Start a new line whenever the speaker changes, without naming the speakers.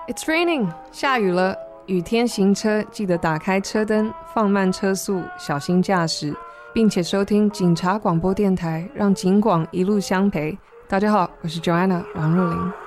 It's raining， 下雨了。雨天行车记得打开车灯，放慢车速，小心驾驶，并且收听警察广播电台，让警广一路相陪。大家好，我是 Joanna 王若琳。